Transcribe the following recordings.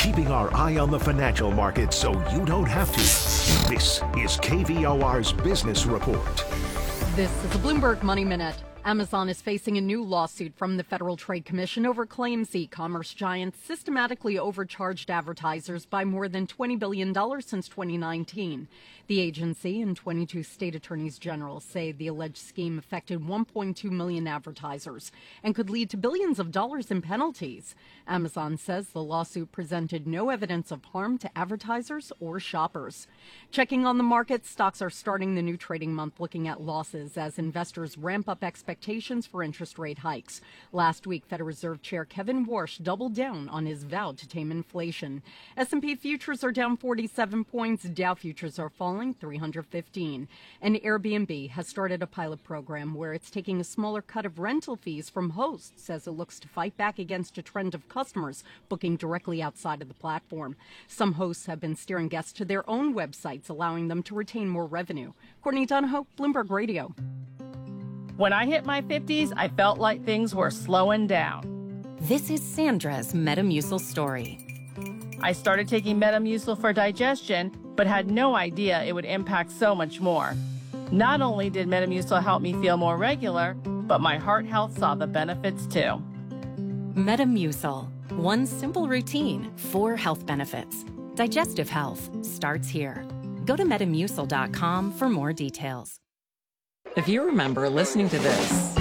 keeping our eye on the financial markets so you don't have to. This is KVOR's Business Report. This is a Bloomberg Money Minute. Amazon is facing a new lawsuit from the Federal Trade Commission over claims e-commerce giants systematically overcharged advertisers by more than $20 billion since 2019. The agency and 22 state attorneys general say the alleged scheme affected 1.2 million advertisers and could lead to billions of dollars in penalties. Amazon says the lawsuit presented no evidence of harm to advertisers or shoppers. Checking on the market, stocks are starting the new trading month looking at losses as investors ramp up expectations for interest rate hikes. Last week, Federal Reserve Chair Kevin Warsh doubled down on his vow to tame inflation. S&P futures are down 47 points. Dow futures are falling 315. And Airbnb has started a pilot program where it's taking a smaller cut of rental fees from hosts as it looks to fight back against a trend of customers booking directly outside of the platform. Some hosts have been steering guests to their own websites, allowing them to retain more revenue. Courtney Donahoe, Bloomberg Radio. When I hit my 50s, I felt like things were slowing down. This is Sandra's Metamucil story. I started taking Metamucil for digestion, but had no idea it would impact so much more. Not only did Metamucil help me feel more regular, but my heart health saw the benefits too. Metamucil. One simple routine, 4 health benefits. Digestive health starts here. Go to Metamucil.com for more details. If you remember listening to this,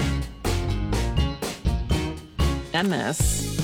and this,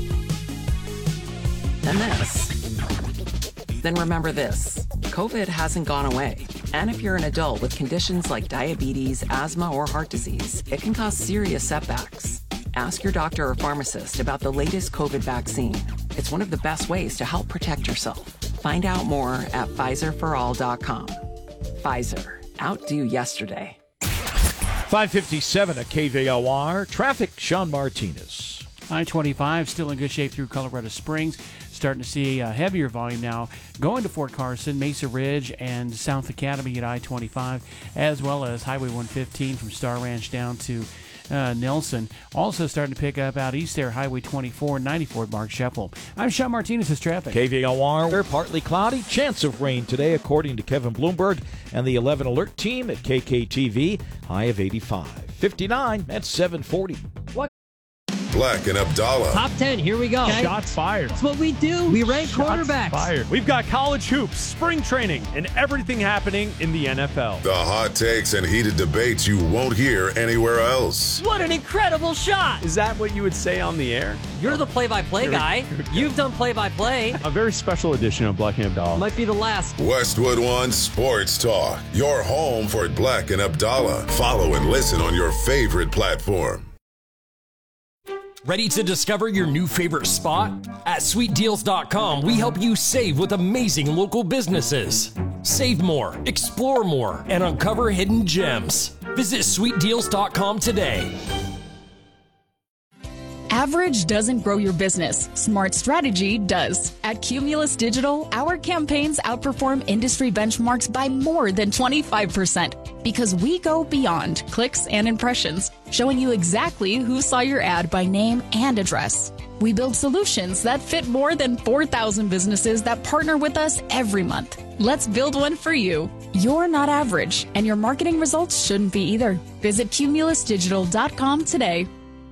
and this, then remember this. COVID hasn't gone away. And if you're an adult with conditions like diabetes, asthma, or heart disease, it can cause serious setbacks. Ask your doctor or pharmacist about the latest COVID vaccine. It's one of the best ways to help protect yourself. Find out more at PfizerForAll.com. Pfizer. Outdo yesterday. 5:57 at KVOR. Traffic, Sean Martinez. I-25 still in good shape through Colorado Springs. Starting to see a heavier volume now going to Fort Carson, Mesa Ridge, and South Academy at I-25, as well as Highway 115 from Star Ranch down to Nelson. Also starting to pick up out east there, Highway 24, 94 at Mark Sheppel. I'm Sean Martinez with traffic. KVOR, partly cloudy, chance of rain today, according to Kevin Bloomberg and the 11 Alert team at KKTV. High of 85. 59 at 740. Black and Abdallah. Top 10, here we go. Okay. Shots fired. That's what we do. We rank quarterbacks. Fired. We've got college hoops, spring training, and everything happening in the NFL. The hot takes and heated debates you won't hear anywhere else. What an incredible shot. Is that what you would say on the air? You're the play-by-play guy. You've done play-by-play. A very special edition of Black and Abdallah. Might be the last. Westwood One Sports Talk. Your home for Black and Abdallah. Follow and listen on your favorite platform. Ready to discover your new favorite spot? At SweetDeals.com, we help you save with amazing local businesses. Save more, explore more, and uncover hidden gems. Visit SweetDeals.com today. Average doesn't grow your business. Smart strategy does. At Cumulus Digital, our campaigns outperform industry benchmarks by more than 25% because we go beyond clicks and impressions, showing you exactly who saw your ad by name and address. We build solutions that fit more than 4,000 businesses that partner with us every month. Let's build one for you. You're not average, and your marketing results shouldn't be either. Visit cumulusdigital.com today.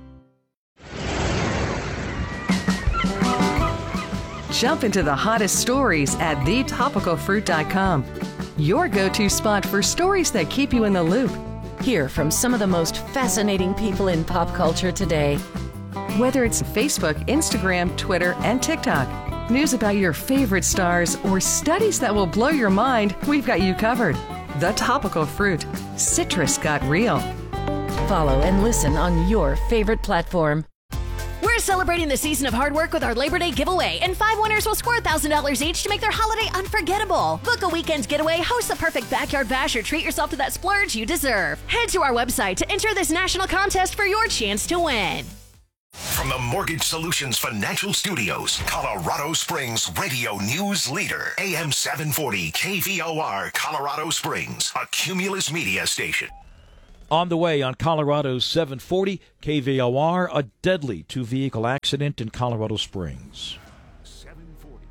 Jump into the hottest stories at thetopicalfruit.com. Your go-to spot for stories that keep you in the loop. Hear from some of the most fascinating people in pop culture today. Whether it's Facebook, Instagram, Twitter, and TikTok, news about your favorite stars, or studies that will blow your mind, we've got you covered. The Topical Fruit. Citrus got real. Follow and listen on your favorite platform. We're celebrating the season of hard work with our Labor Day giveaway, and 5 winners will score $1,000 each to make their holiday unforgettable. Book a weekend getaway, host the perfect backyard bash, or treat yourself to that splurge you deserve. Head to our website to enter this national contest for your chance to win. From the Mortgage Solutions Financial Studios, Colorado Springs radio news leader, AM 740 KVOR, Colorado Springs, a Cumulus media station. On the way on Colorado 740 KVOR, a deadly 2-vehicle accident in Colorado Springs. 740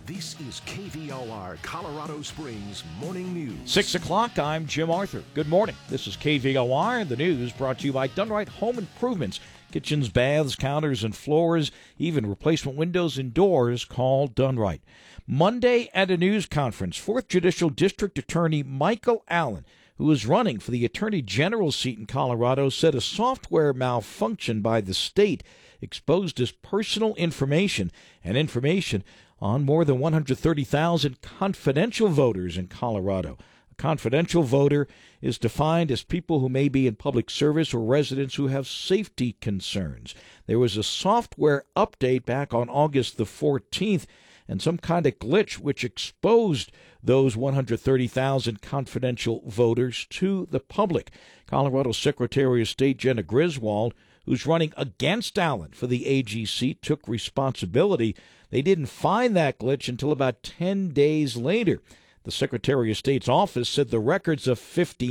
This is KVOR Colorado Springs Morning News. 6 o'clock, I'm Jim Arthur. Good morning. This is KVOR, and the news brought to you by Dunright Home Improvements. Kitchens, baths, counters, and floors, even replacement windows and doors. Call Dunright. Monday at a news conference, 4th Judicial District Attorney Michael Allen, who is running for the Attorney General's seat in Colorado, said a software malfunction by the state exposed his personal information and information on more than 130,000 confidential voters in Colorado. A confidential voter is defined as people who may be in public service or residents who have safety concerns. There was a software update back on August the 14th and some kind of glitch which exposed those 130,000 confidential voters to the public. Colorado Secretary of State Jena Griswold, who's running against Allen for the AG seat, took responsibility. They didn't find that glitch until about 10 days later. The Secretary of State's office said the records of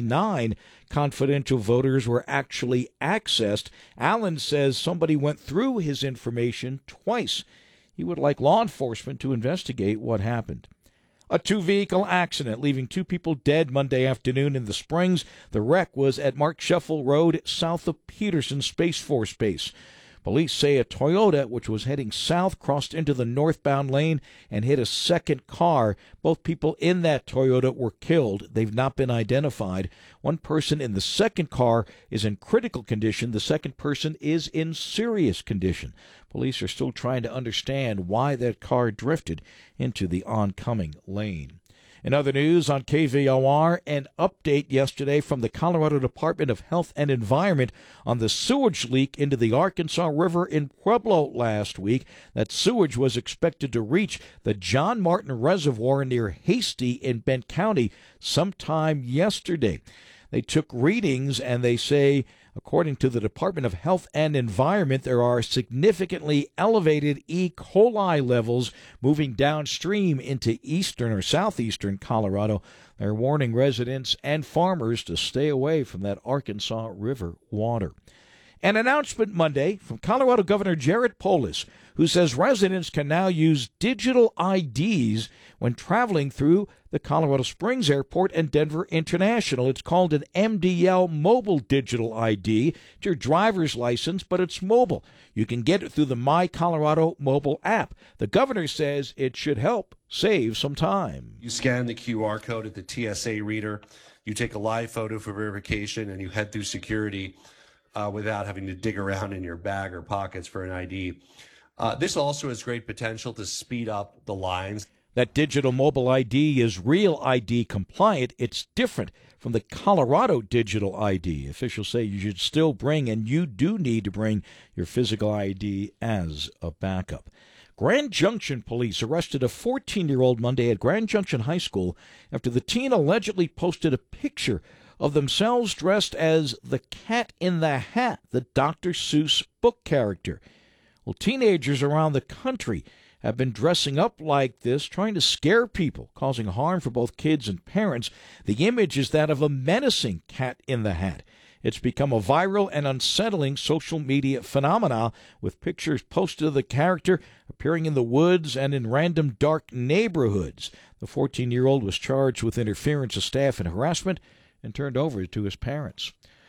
59 confidential voters were actually accessed. Allen says somebody went through his information twice. He would like law enforcement to investigate what happened. A two-vehicle accident leaving 2 people dead Monday afternoon in the Springs. The wreck was at Mark Sheffel Road, south of Peterson Space Force Base. Police say a Toyota, which was heading south, crossed into the northbound lane and hit a second car. Both people in that Toyota were killed. They've not been identified. One person in the second car is in critical condition. The second person is in serious condition. Police are still trying to understand why that car drifted into the oncoming lane. In other news on KVOR, an update yesterday from the Colorado Department of Health and Environment on the sewage leak into the Arkansas River in Pueblo last week. That sewage was expected to reach the John Martin Reservoir near Hasty in Bent County sometime yesterday. They took readings, and they say, according to the Department of Health and Environment, there are significantly elevated E. coli levels moving downstream into eastern or southeastern Colorado. They're warning residents and farmers to stay away from that Arkansas River water. An announcement Monday from Colorado Governor Jared Polis, who says residents can now use digital IDs when traveling through the Colorado Springs Airport and Denver International. It's called an MDL Mobile Digital ID. It's your driver's license, but it's mobile. You can get it through the My Colorado mobile app. The governor says it should help save some time. You scan the QR code at the TSA reader, you take a live photo for verification, and you head through security without having to dig around in your bag or pockets for an ID. This also has great potential to speed up the lines. That digital mobile ID is Real ID compliant. It's different from the Colorado digital ID. Officials say you should still bring, and you do need to bring, your physical ID as a backup. Grand Junction police arrested a 14-year-old Monday at Grand Junction High School after the teen allegedly posted a picture of themselves dressed as the Cat in the Hat, the Dr. Seuss book character. Well, teenagers around the country have been dressing up like this, trying to scare people, causing harm for both kids and parents. The image is that of a menacing cat in the hat. It's become a viral and unsettling social media phenomenon, with pictures posted of the character appearing in the woods and in random dark neighborhoods. The 14-year-old was charged with interference of staff and harassment and turned over to his parents.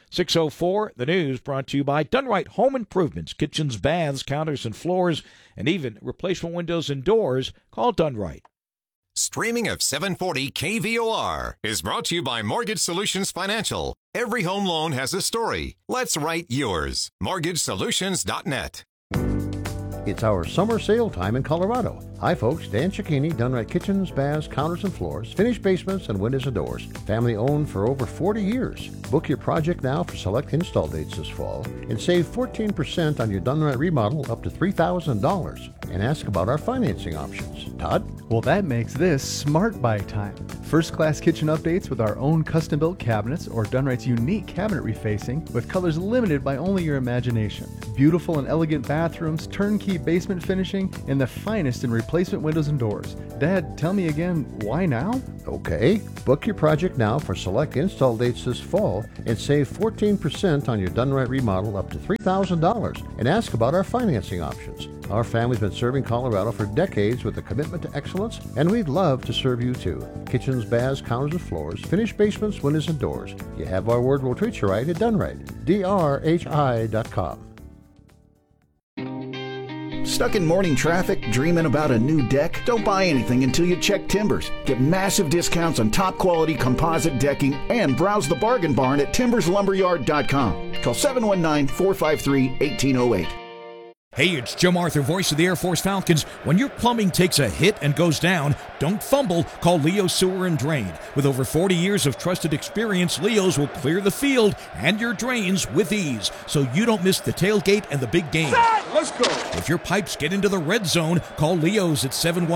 6:04, the news brought to you by Dunright Home Improvements, kitchens, baths, counters, and floors, and even replacement windows and doors. Call Dunright. Streaming of 740 KVOR is brought to you by Mortgage Solutions Financial. Every home loan has a story. Let's write yours. MortgageSolutions.net. It's our summer sale time in Colorado. Hi folks, Dan Cicchini, Dunright Kitchens, Baths, Counters and Floors, finished basements and windows and doors. Family owned for over 40 years. Book your project now for select install dates this fall and save 14% on your Dunright remodel up to $3,000. And ask about our financing options. Todd? Well, that makes this Smart Buy time. First-class kitchen updates with our own custom-built cabinets or Dunright's unique cabinet refacing with colors limited by only your imagination. Beautiful and elegant bathrooms, turnkey turnkey basement finishing, and the finest in replacement windows and doors. Dad, tell me again, why now? Okay, book your project now for select install dates this fall and save 14% on your done right remodel up to $3,000 and ask about our financing options. Our family's been serving Colorado for decades with a commitment to excellence, and we'd love to serve you too. Kitchens, baths, counters, and floors, finished basements, windows, and doors. You have our word, we'll treat you right at Done Right. DRHI.com. Stuck in morning traffic, dreaming about a new deck? Don't buy anything until you check Timbers. Get massive discounts on top quality composite decking and browse the bargain barn at timberslumberyard.com. Call 719-453-1808. Hey, it's Jim Arthur, voice of the Air Force Falcons. When your plumbing takes a hit and goes down, don't fumble. Call Leo Sewer and Drain. With over 40 years of trusted experience, Leo's will clear the field and your drains with ease, so you don't miss the tailgate and the big game. Let's go. If your pipes get into the red zone, call Leo's at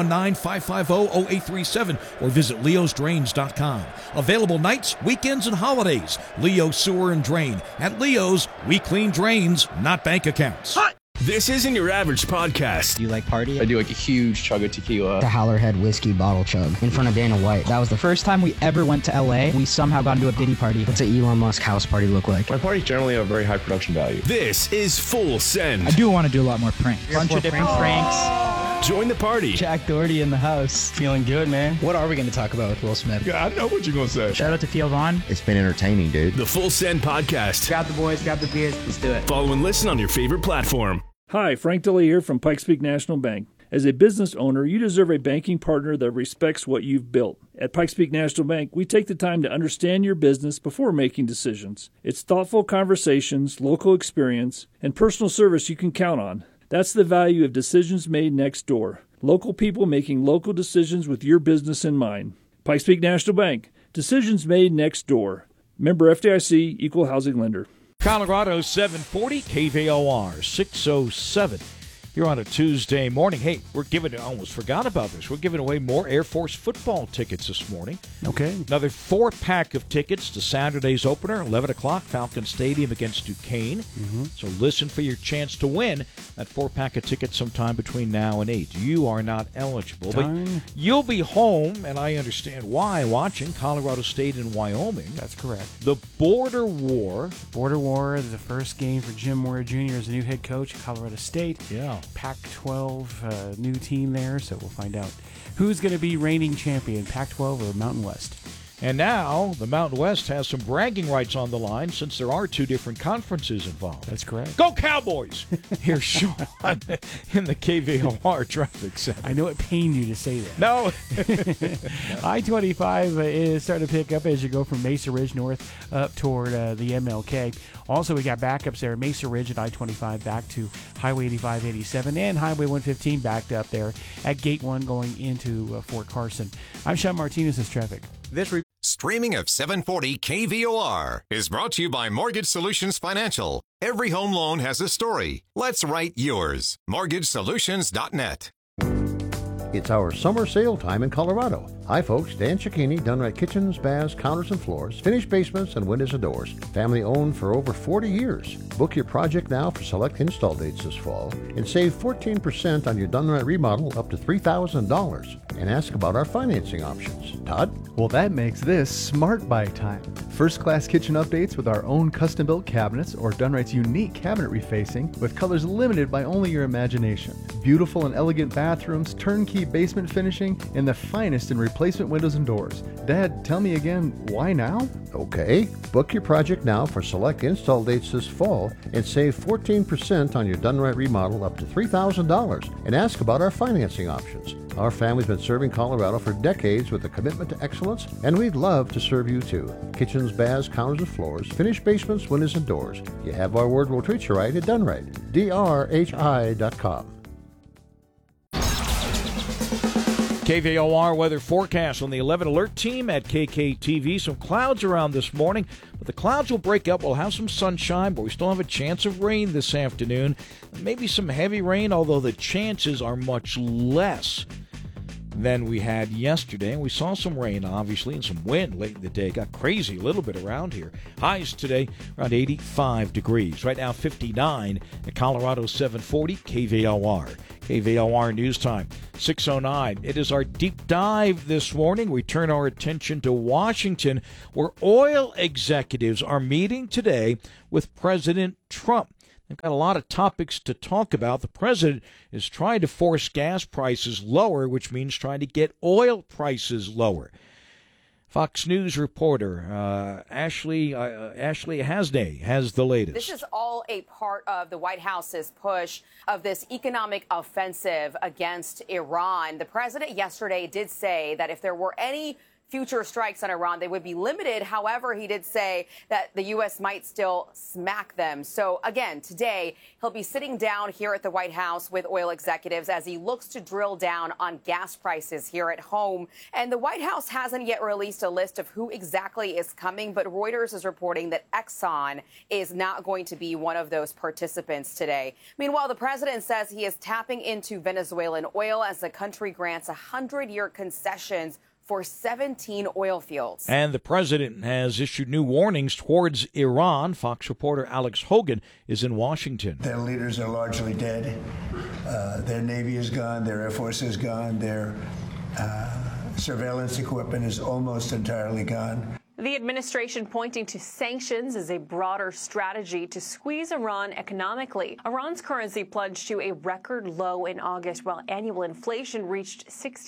719-550-0837 or visit leosdrains.com. Available nights, weekends, and holidays. Leo Sewer and Drain. At Leo's, we clean drains, not bank accounts. This isn't your average podcast. Do you like party? I do like a huge chug of tequila. The Howlerhead whiskey bottle chug in front of Dana White. That was the first time we ever went to LA. We somehow got into a Diddy party. What's an Elon Musk house party look like? My parties generally have a very high production value. This is Full Send. I do want to do a lot more pranks. Bunch of different pranks. Join the party. Jack Doherty in the house. Feeling good, man. What are we going to talk about with Will Smith? Yeah, I know what you're going to say. Shout out to Theo Vaughn. It's been entertaining, dude. The Full Send podcast. Grab the boys, grab the beers. Let's do it. Follow and listen on your favorite platform. Hi, Frank DeLay here from Pikes Peak National Bank. As a business owner, you deserve a banking partner that respects what you've built. At Pikes Peak National Bank, we take the time to understand your business before making decisions. It's thoughtful conversations, local experience, and personal service you can count on. That's the value of decisions made next door. Local people making local decisions with your business in mind. Pikes Peak National Bank. Decisions made next door. Member FDIC, Equal Housing Lender. Colorado 740, KVOR 607. Here on a Tuesday morning. Hey, I almost forgot about this. We're giving away more Air Force football tickets this morning. Okay. Another 4-pack of tickets to Saturday's opener, 11 o'clock, Falcon Stadium against Duquesne. Mm-hmm. So listen for your chance to win that 4-pack of tickets sometime between now and 8. You are not eligible. Darn. But you'll be home, and I understand why, watching Colorado State and Wyoming. That's correct. The Border War. Border War, the first game for Jim Mora Jr. as a new head coach at Colorado State. Yeah. Pac-12 new team there, so we'll find out who's going to be reigning champion, Pac-12 or Mountain West. And now the Mountain West has some bragging rights on the line since there are 2 different conferences involved. That's correct. Go Cowboys! Here's Sean in the KVOR traffic center. I know it pained you to say that. No. I-25 is starting to pick up as you go from Mesa Ridge north up toward the MLK. Also, we got backups there. Mesa Ridge at I-25 back to Highway 85-87 and Highway 115 backed up there at Gate 1 going into Fort Carson. I'm Sean Martinez's traffic. Streaming of 740 KVOR is brought to you by Mortgage Solutions Financial. Every home loan has a story. Let's write yours. MortgageSolutions.net. It's our summer sale time in Colorado. Hi folks, Dan Cicchini, Done Right Kitchens, Baths, Counters and Floors, finished basements and windows and doors. Family owned for over 40 years. Book your project now for select install dates this fall and save 14% on your Done Right remodel up to $3,000 and ask about our financing options. Todd? Well, that makes this Smart Buy time. First-class kitchen updates with our own custom-built cabinets or Done Right's unique cabinet refacing with colors limited by only your imagination. Beautiful and elegant bathrooms, turnkey basement finishing, and the finest in replacement windows and doors. Dad, tell me again, why now? Okay, book your project now for select install dates this fall and save 14% on your Done Right remodel up to $3,000 and ask about our financing options. Our family's been serving Colorado for decades with a commitment to excellence, and we'd love to serve you too. Kitchens, baths, counters and floors, finished basements, windows and doors. You have our word, we'll treat you right at Done Right. DRHI.com. KVOR weather forecast on the 11 alert team at KKTV. Some clouds around this morning, but the clouds will break up. We'll have some sunshine, but we still have a chance of rain this afternoon. Maybe some heavy rain, although the chances are much less. than we had yesterday. We saw some rain, obviously, and some wind late in the day. Got crazy a little bit around here. Highs today around 85 degrees. Right now 59 at Colorado 740 KVOR. KVOR News Time, 6:09. It is our deep dive this morning. We turn our attention to Washington, where oil executives are meeting today with President Trump. They've got a lot of topics to talk about. The president is trying to force gas prices lower, which means trying to get oil prices lower. Fox News reporter Ashley Hasney has the latest. This is all a part of the White House's push of this economic offensive against Iran. The president yesterday did say that if there were any future strikes on Iran, they would be limited. However, he did say that the U.S. might still smack them. So again, today, he'll be sitting down here at the White House with oil executives as he looks to drill down on gas prices here at home. And the White House hasn't yet released a list of who exactly is coming, but Reuters is reporting that Exxon is not going to be one of those participants today. Meanwhile, the president says he is tapping into Venezuelan oil as the country grants 100-year concessions for 17 oil fields. And the president has issued new warnings towards Iran. Fox reporter Alex Hogan is in Washington. Their leaders are largely dead. Their Navy is gone. Their Air Force is gone. Their surveillance equipment is almost entirely gone. The administration pointing to sanctions as a broader strategy to squeeze Iran economically. Iran's currency plunged to a record low in August, while annual inflation reached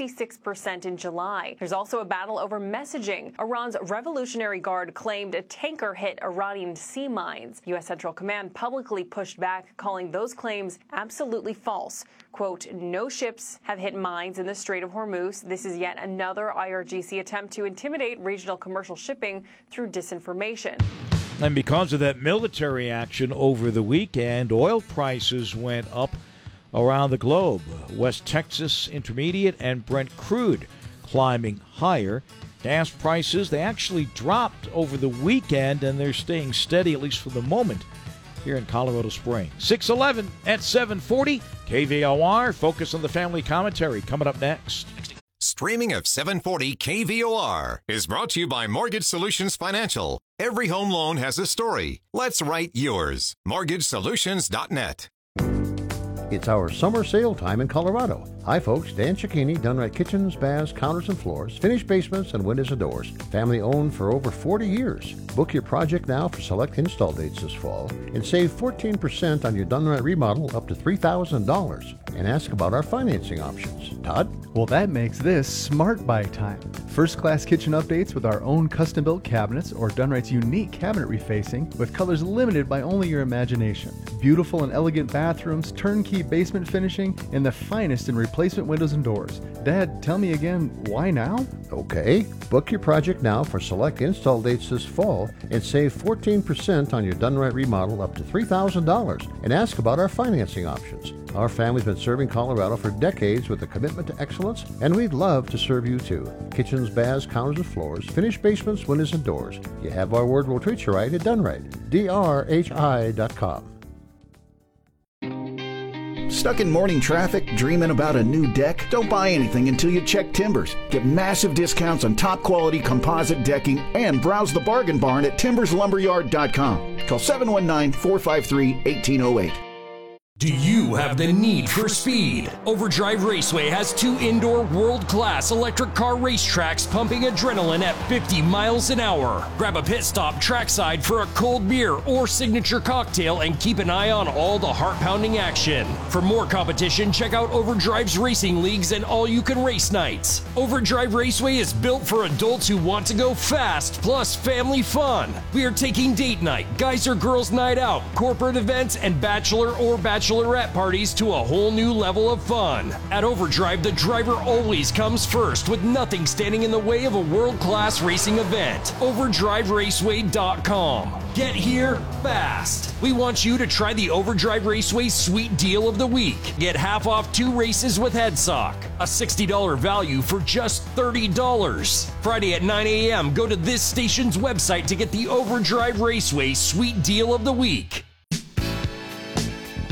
66% in July. There's also a battle over messaging. Iran's Revolutionary Guard claimed a tanker hit Iranian sea mines. U.S. Central Command publicly pushed back, calling those claims absolutely false. Quote, no ships have hit mines in the Strait of Hormuz. This is yet another IRGC attempt to intimidate regional commercial shipping through disinformation. And because of that military action over the weekend, oil prices went up around the globe. West Texas Intermediate and Brent crude climbing higher. Gas prices, they actually dropped over the weekend, and they're staying steady, at least for the moment, here in Colorado Springs. 6:11 at 740 KVOR. Focus on the family commentary coming up next. Streaming of 740 KVOR is brought to you by Mortgage Solutions Financial. Every home loan has a story. Let's write yours. MortgageSolutions.net. It's our summer sale time in Colorado. Hi folks, Dan Cicchini, Dunright Kitchens, Baths, Counters and Floors, finished basements and windows and doors. Family owned for over 40 years. Book your project now for select install dates this fall and save 14% on your Dunright remodel up to $3,000. And ask about our financing options. Todd? Well, that makes this Smart Buy time. First-class kitchen updates with our own custom-built cabinets or Dunright's unique cabinet refacing with colors limited by only your imagination. Beautiful and elegant bathrooms, turnkey basement finishing, and the finest in replacement windows and doors. Dad, tell me again, why now? Okay. Book your project now for select install dates this fall and save 14% on your Dunright remodel up to $3,000. And ask about our financing options. Our family's been serving Colorado for decades with a commitment to excellence, and we'd love to serve you too. Kitchens, baths, counters and floors, finished basements, windows and doors. You have our word, we'll treat you right at Dunright. DRHI.com. Stuck in morning traffic, dreaming about a new deck? Don't buy anything until you check Timbers. Get massive discounts on top quality composite decking and browse the bargain barn at timberslumberyard.com. Call 719-453-1808. Do you have the need for speed? Overdrive Raceway has 2 indoor world-class electric car racetracks pumping adrenaline at 50 miles an hour. Grab a pit stop trackside for a cold beer or signature cocktail and keep an eye on all the heart-pounding action. For more competition, check out Overdrive's racing leagues and all-you-can-race nights. Overdrive Raceway is built for adults who want to go fast, plus family fun. We are taking date night, guys or girls night out, corporate events, and bachelor or bachelorette parties to a whole new level of fun. At Overdrive, the driver always comes first, with nothing standing in the way of a world-class racing event. OverdriveRaceway.com. Get here fast. We want you to try the Overdrive Raceway Sweet Deal of the Week. Get half off 2 races with HeadSock. A $60 value for just $30. Friday at 9 a.m., go to this station's website to get the Overdrive Raceway Sweet Deal of the Week.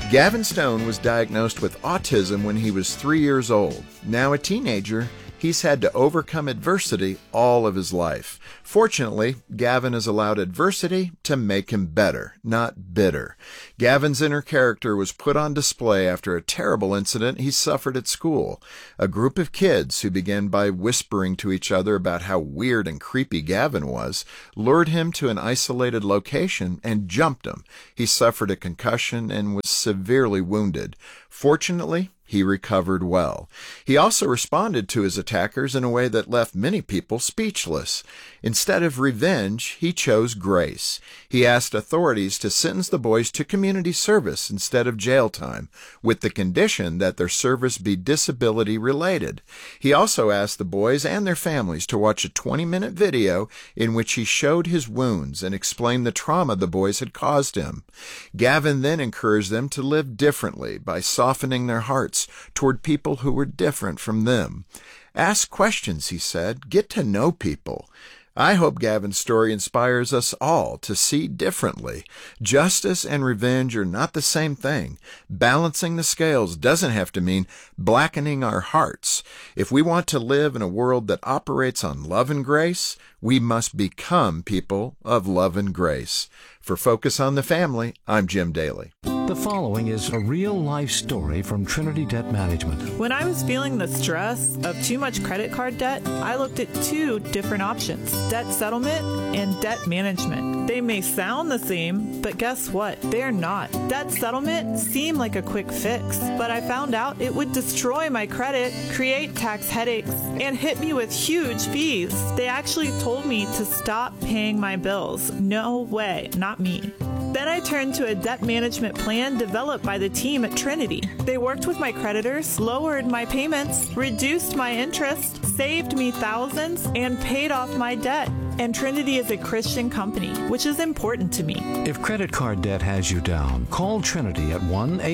Gavin Stone was diagnosed with autism when he was 3 years old. Now a teenager, he's had to overcome adversity all of his life. Fortunately, Gavin has allowed adversity to make him better, not bitter. Gavin's inner character was put on display after a terrible incident he suffered at school. A group of kids who began by whispering to each other about how weird and creepy Gavin was lured him to an isolated location and jumped him. He suffered a concussion and was severely wounded. Fortunately, he recovered well. He also responded to his attackers in a way that left many people speechless. Instead of revenge, he chose grace. He asked authorities to sentence the boys to community service instead of jail time, with the condition that their service be disability-related. He also asked the boys and their families to watch a 20-minute video in which he showed his wounds and explained the trauma the boys had caused him. Gavin then encouraged them to live differently by softening their hearts toward people who were different from them. Ask questions, he said. Get to know people. I hope Gavin's story inspires us all to see differently. Justice and revenge are not the same thing. Balancing the scales doesn't have to mean blackening our hearts. If we want to live in a world that operates on love and grace, we must become people of love and grace. For Focus on the Family, I'm Jim Daly. The following is a real-life story from Trinity Debt Management. When I was feeling the stress of too much credit card debt, I looked at two different options: debt settlement and debt management. They may sound the same, but guess what? They're not. Debt settlement seemed like a quick fix, but I found out it would destroy my credit, create tax headaches, and hit me with huge fees. They actually told me to stop paying my bills. No way, not me. Then I turned to a debt management plan developed by the team at Trinity. They worked with my creditors, lowered my payments, reduced my interest, saved me thousands, and paid off my debt. And Trinity is a Christian company, which is important to me. If credit card debt has you down, call Trinity at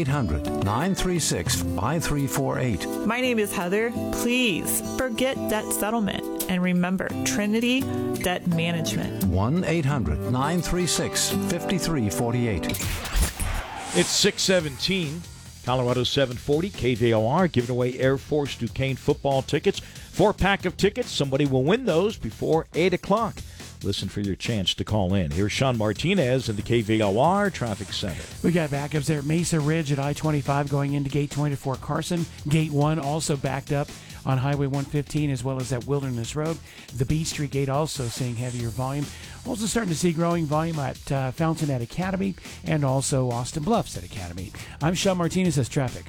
1-800-936-5348. My name is Heather. Please forget debt settlement and remember Trinity Debt Management. 1-800-936-5348. It's 6:17. Colorado 740 KVOR giving away Air Force Duquesne football tickets. 4-pack of tickets. Somebody will win those before 8 o'clock. Listen for your chance to call in. Here's Sean Martinez in the KVOR Traffic Center. We got backups there at Mesa Ridge at I-25 going into Gate 20 to Fort Carson. Gate 1 also backed up on Highway 115 as well as at Wilderness Road. The Beach Street Gate also seeing heavier volume. Also starting to see growing volume at Fountainette Academy and also Austin Bluffs at Academy. I'm Sean Martinez as traffic.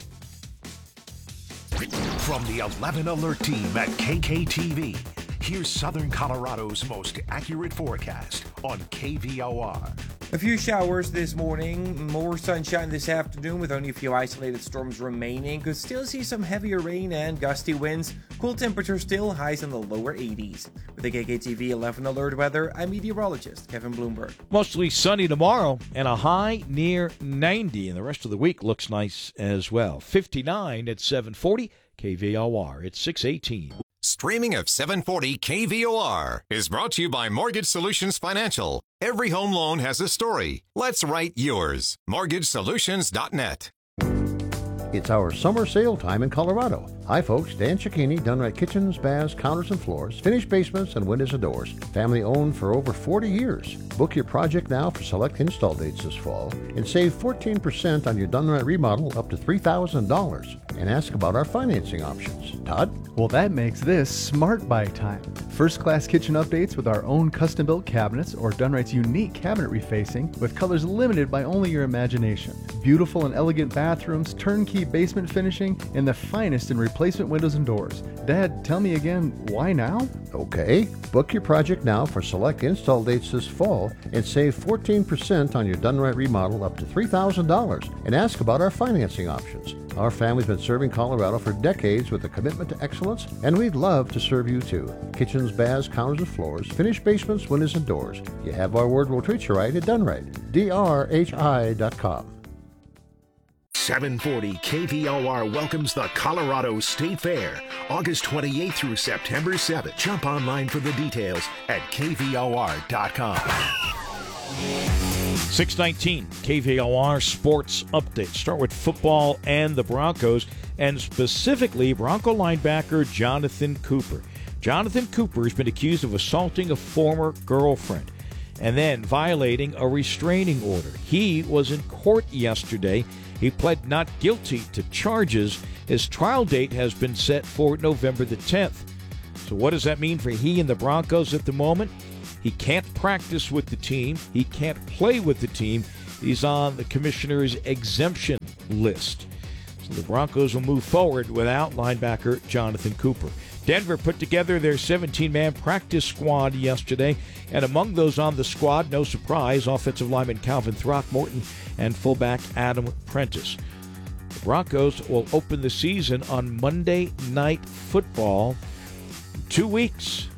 From the 11 Alert team at KKTV, here's Southern Colorado's most accurate forecast on KVOR. A few showers this morning, more sunshine this afternoon with only a few isolated storms remaining. Could still see some heavier rain and gusty winds. Cool temperatures still, highs in the lower 80s. With the KKTV 11 Alert weather, I'm meteorologist Kevin Bloomberg. Mostly sunny tomorrow and a high near 90, and the rest of the week looks nice as well. 59 at 740 KVOR. It's 618. Streaming of 740 KVOR is brought to you by Mortgage Solutions Financial. Every home loan has a story. Let's write yours. MortgageSolutions.net. It's our summer sale time in Colorado. Hi folks, Dan Cicchini, Dunright Kitchens, Baths, Counters and Floors, finished basements and windows and doors. Family owned for over 40 years. Book your project now for select install dates this fall and save 14% on your Dunright remodel up to $3,000. And ask about our financing options. Todd? Well, that makes this Smart Buy time. First-class kitchen updates with our own custom-built cabinets or Dunright's unique cabinet refacing with colors limited by only your imagination. Beautiful and elegant bathrooms, turnkey basement finishing, and the finest in replacement windows and doors. Dad, tell me again, why now? Okay. Book your project now for select install dates this fall and save 14% on your Dunright remodel up to $3,000. And ask about our financing options. Our family's been serving Colorado for decades with a commitment to excellence, and we'd love to serve you too. Kitchens, baths, counters and floors, finished basements, windows and doors. You have our word, we'll treat you right at Dunright. DRHI.com. 740 KVOR welcomes the Colorado State Fair, August 28th through September 7th. Jump online for the details at kvor.com. 6:19 KVOR Sports Update. Start with football and the Broncos, and specifically Bronco linebacker Jonathan Cooper. Jonathan Cooper has been accused of assaulting a former girlfriend and then violating a restraining order. He was in court yesterday. He pled not guilty to charges. His trial date has been set for November the 10th. So what does that mean for he and the Broncos at the moment? He can't practice with the team. He can't play with the team. He's on the commissioner's exemption list. So the Broncos will move forward without linebacker Jonathan Cooper. Denver put together their 17-man practice squad yesterday, and among those on the squad, no surprise, offensive lineman Calvin Throckmorton and fullback Adam Prentice. The Broncos will open the season on Monday Night Football. 2 weeks.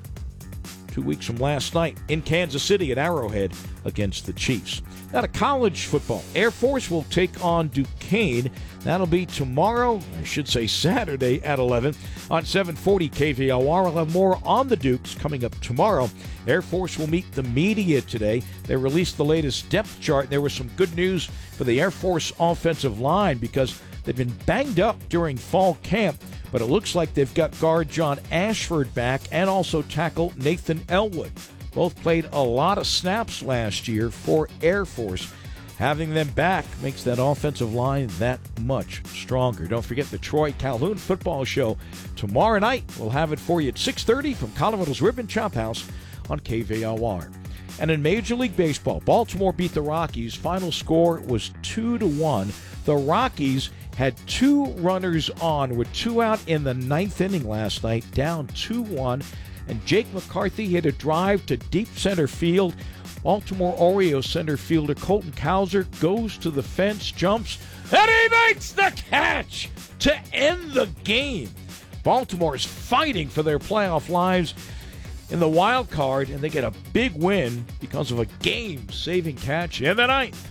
2 weeks from last night in Kansas City at Arrowhead against the Chiefs. Now to college football. Air Force will take on Duquesne. That'll be tomorrow, I should say Saturday at 11 on 740 KVOR. We'll have more on the Dukes coming up tomorrow. Air Force will meet the media today. They released the latest depth chart. There was some good news for the Air Force offensive line because they've been banged up during fall camp, but it looks like they've got guard John Ashford back and also tackle Nathan Elwood. Both played a lot of snaps last year for Air Force. Having them back makes that offensive line that much stronger. Don't forget the Troy Calhoun football show tomorrow night. We'll have it for you at 6:30 from Colorado's Ribbon Chop House on KVOR. And in Major League Baseball, Baltimore beat the Rockies. Final score was 2-1. The Rockies had 2 runners on with 2 out in the 9th inning last night, down 2-1. And Jake McCarthy hit a drive to deep center field. Baltimore Orioles center fielder Colton Cowser goes to the fence, jumps, and he makes the catch to end the game. Baltimore is fighting for their playoff lives in the wild card, and they get a big win because of a game-saving catch in the 9th.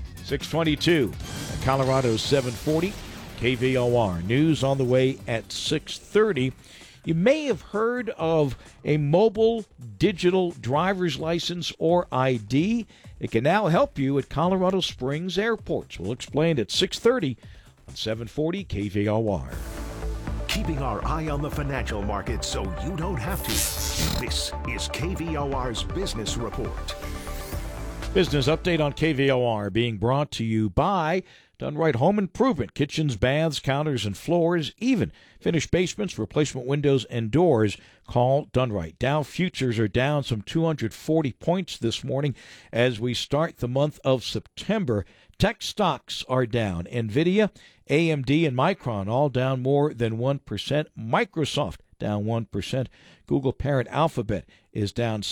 6:22 at Colorado's 740 KVOR. News on the way at 6:30. You may have heard of a mobile digital driver's license or ID. It can now help you at Colorado Springs airports. We'll explain at 6:30 on 740 KVOR. Keeping our eye on the financial markets so you don't have to. This is KVOR's Business Report. Business update on KVOR being brought to you by Done Right Home Improvement. Kitchens, baths, counters, and floors, even finished basements, replacement windows, and doors. Call Done Right. Dow futures are down some 240 points this morning as we start the month of September. Tech stocks are down. NVIDIA, AMD, and Micron all down more than 1%. Microsoft down 1%. Google parent Alphabet is down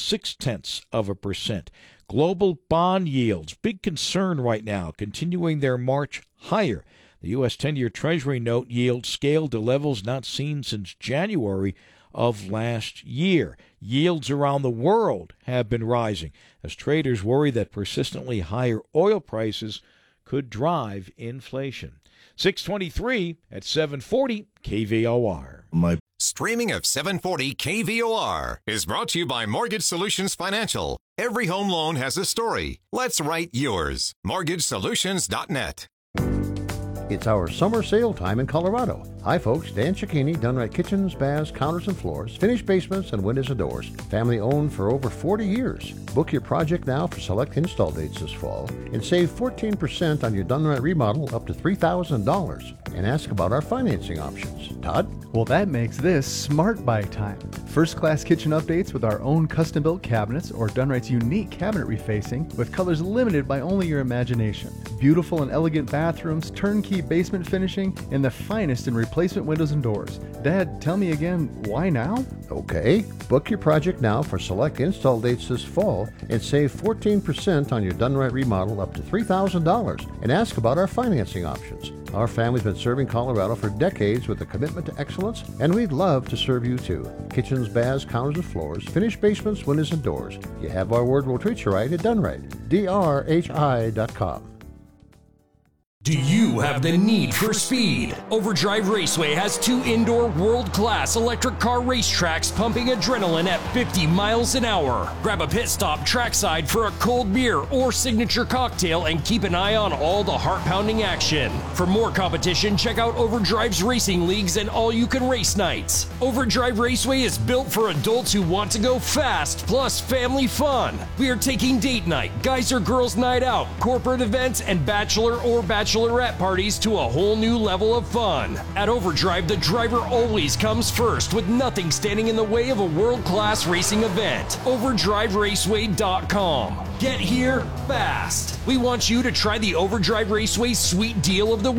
0.6%. Global bond yields, big concern right now, continuing their march higher. The U.S. 10-year Treasury note yield scaled to levels not seen since January of last year. Yields around the world have been rising as traders worry that persistently higher oil prices could drive inflation. 6:23 at 740 KVOR. Streaming of 740 KVOR is brought to you by Mortgage Solutions Financial. Every home loan has a story. Let's write yours. MortgageSolutions.net. It's our summer sale time in Colorado. Hi folks, Dan Cicchini, Done Right Kitchens, Baths, Counters and Floors, finished basements and windows and doors. Family owned for over 40 years. Book your project now for select install dates this fall and save 14% on your Done Right remodel up to $3,000. And ask about our financing options. Todd? Well, that makes this Smart Buy time. First-class kitchen updates with our own custom-built cabinets or Done Right's unique cabinet refacing with colors limited by only your imagination. Beautiful and elegant bathrooms, turnkey basement finishing, and the finest in replacement windows and doors. Dad, tell me again, why now? Okay. Book your project now for select install dates this fall and save 14% on your Done Right remodel up to $3,000. And ask about our financing options. Our family's been serving Colorado for decades with a commitment to excellence, and we'd love to serve you too. Kitchens, baths, counters and floors, finished basements, windows and doors. You have our word, we'll treat you right at Done Right. DRHI.com. Do you have the need for speed? Overdrive Raceway has 2 indoor world-class electric car racetracks pumping adrenaline at 50 miles an hour. Grab a pit stop trackside for a cold beer or signature cocktail and keep an eye on all the heart-pounding action. For more competition, check out Overdrive's racing leagues and all-you-can-race nights. Overdrive Raceway is built for adults who want to go fast, plus family fun. We are taking date night, guys or girls night out, corporate events, and bachelor or bachelorette parties to a whole new level of fun. At Overdrive, the driver always comes first, with nothing standing in the way of a world-class racing event. OverdriveRaceway.com. Get here fast. We want you to try the Overdrive Raceway Sweet Deal of the Week.